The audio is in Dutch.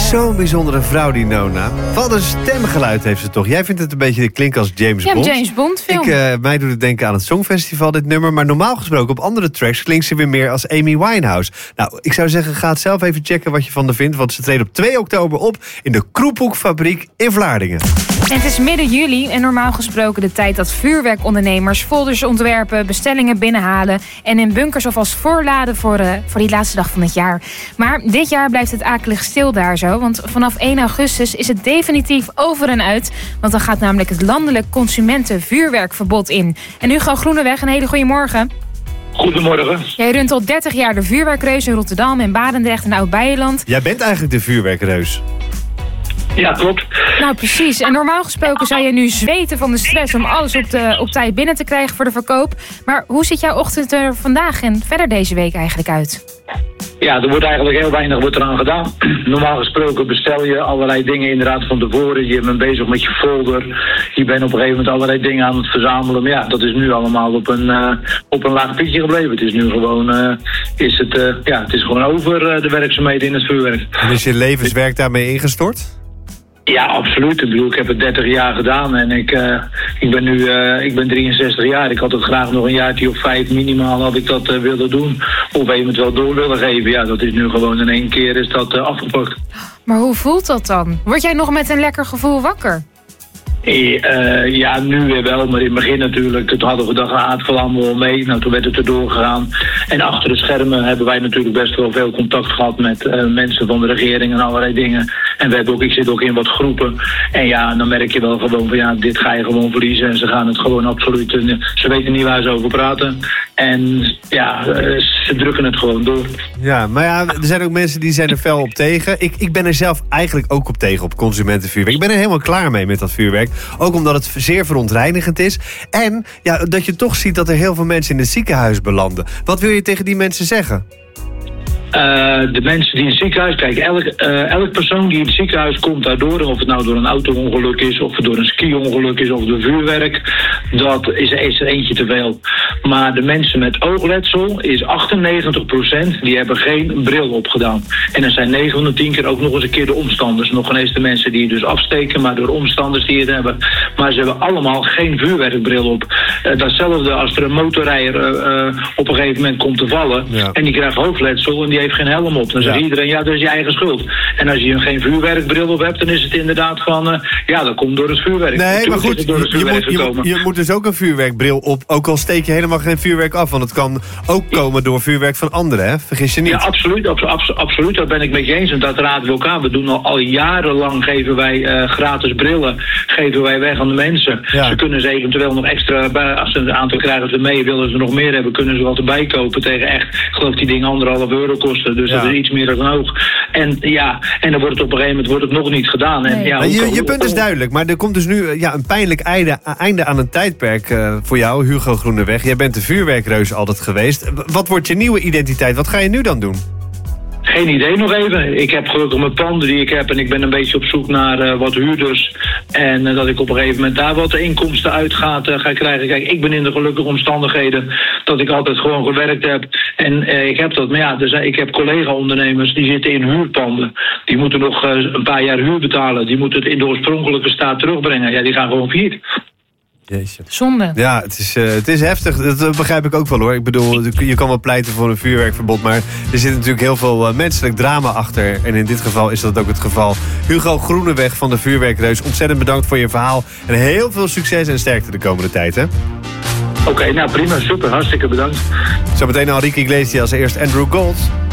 zo'n bijzondere vrouw, die Nona. Wat een stemgeluid heeft ze toch. Jij vindt het een beetje klinken als James Bond. Ja, James Bond film. Mij doet het denken aan het Songfestival, dit nummer. Maar normaal gesproken op andere tracks klinkt ze weer meer als Amy Winehouse. Nou, ik zou zeggen, ga het zelf even checken wat je van haar vindt. Want ze treedt op 2 oktober op in de Kroephoekfabriek in Vlaardingen. En het is midden juli en normaal gesproken de tijd dat vuurwerkondernemers folders ontwerpen, bestellingen binnenhalen en in bunkers of als voorladen voor die laatste dag van het jaar. Maar dit jaar blijft het akelig stil daar zo, want vanaf 1 augustus is het definitief over en uit. Want dan gaat namelijk het landelijk consumentenvuurwerkverbod in. En Hugo Groeneweg, een hele goede morgen. Goedemorgen. Jij runt al 30 jaar de vuurwerkreus in Rotterdam en Barendrecht en Oud-Beijerland. Jij bent eigenlijk de vuurwerkreus. Ja, klopt. Nou, precies. En normaal gesproken zou je nu zweten van de stress om alles op tijd binnen te krijgen voor de verkoop. Maar hoe ziet jouw ochtend er vandaag en verder deze week eigenlijk uit? Ja, er wordt eigenlijk heel weinig eraan gedaan. Normaal gesproken bestel je allerlei dingen inderdaad van tevoren. Je bent bezig met je folder. Je bent op een gegeven moment allerlei dingen aan het verzamelen. Maar ja, dat is nu allemaal op een laag pitje gebleven. Het is nu gewoon, het is gewoon over de werkzaamheden in het vuurwerk. En is je levenswerk daarmee ingestort? Ja, absoluut. Ik bedoel, ik heb het 30 jaar gedaan en ik ben 63 jaar. Ik had het graag nog een jaartje of 5 minimaal had ik dat willen doen. Of eventueel door willen geven. Ja, dat is nu gewoon in 1 keer is dat afgepakt. Maar hoe voelt dat dan? Word jij nog met een lekker gevoel wakker? Ja, nu weer wel, maar in het begin natuurlijk. Toen hadden we dat aardval allemaal mee. Nou, toen werd het erdoor gegaan. En achter de schermen hebben wij natuurlijk best wel veel contact gehad met mensen van de regering en allerlei dingen. En ik zit ook in wat groepen. En ja, dan merk je wel gewoon van ja, dit ga je gewoon verliezen. En ze gaan het gewoon absoluut. Ze weten niet waar ze over praten. En ja, ze drukken het gewoon door. Ja, maar ja, er zijn ook mensen die zijn er fel op tegen. Ik ben er zelf eigenlijk ook op tegen op consumentenvuurwerk. Ik ben er helemaal klaar mee met dat vuurwerk. Ook omdat het zeer verontreinigend is. En ja, dat je toch ziet dat er heel veel mensen in het ziekenhuis belanden. Wat wil je tegen die mensen zeggen? De mensen die in het ziekenhuis... Kijk, elk persoon die in het ziekenhuis komt daardoor... of het nou door een auto-ongeluk is... of het door een ski-ongeluk is... of door vuurwerk... dat is er eentje te veel. Maar de mensen met oogletsel is 98%... die hebben geen bril opgedaan. En er zijn 9 van de 10 keer ook nog eens een keer de omstanders. Nog ineens de mensen die het dus afsteken... maar door omstanders die het hebben. Maar ze hebben allemaal geen vuurwerkbril op. Datzelfde als er een motorrijder op een gegeven moment komt te vallen... Ja. En die krijgt hoofdletsel... en die heeft geen helm op. Dan zegt iedereen, ja, dat is je eigen schuld. En als je geen vuurwerkbril op hebt, dan is het inderdaad van... dat komt door het vuurwerk. Nee, maar goed, je moet dus ook een vuurwerkbril op. Ook al steek je helemaal geen vuurwerk af. Want het kan ook komen door vuurwerk van anderen, hè? Vergis je niet. Ja, absoluut. Dat ben ik met je eens. En dat raden we ook aan. We doen al jarenlang geven wij gratis brillen. Geven wij weg aan de mensen. Ja. Ze kunnen ze eventueel nog extra... Als ze een aantal krijgen ze mee, willen ze nog meer hebben... kunnen ze wat erbij kopen tegen echt... Ik geloof die dingen €1,5 kosten. Dus dat is iets meer dan hoog. En ja, en dan wordt het op een gegeven moment wordt het nog niet gedaan. Nee. En, ja, je punt is duidelijk. Maar er komt dus nu een pijnlijk einde aan een tijdperk voor jou, Hugo Groeneweg. Jij bent de vuurwerkreus altijd geweest. Wat wordt je nieuwe identiteit? Wat ga je nu dan doen? Geen idee nog even. Ik heb gelukkig mijn panden die ik heb en ik ben een beetje op zoek naar wat huurders. En dat ik op een gegeven moment daar wat inkomsten uit ga krijgen. Kijk, ik ben in de gelukkige omstandigheden dat ik altijd gewoon gewerkt heb. En ik heb dat, maar ja, dus, ik heb collega-ondernemers die zitten in huurpanden. Die moeten nog een paar jaar huur betalen. Die moeten het in de oorspronkelijke staat terugbrengen. Ja, die gaan gewoon failliet. Jeetje. Zonde. Ja, het is heftig. Dat begrijp ik ook wel, hoor. Ik bedoel, je kan wel pleiten voor een vuurwerkverbod... maar er zit natuurlijk heel veel menselijk drama achter. En in dit geval is dat ook het geval. Hugo Groeneweg van de Vuurwerkreus, ontzettend bedankt voor je verhaal. En heel veel succes en sterkte de komende tijd, hè? Oké, nou prima, super. Hartstikke bedankt. Zometeen Enrique Iglesias, eerst Andrew Gold.